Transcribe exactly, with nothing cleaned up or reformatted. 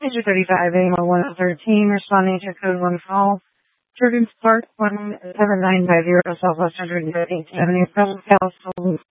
Major thirty-five, A one thirteen, responding to code one call. Jurgens Park, one seven nine five zero, Southwest one hundred fifteenth Avenue, Present California.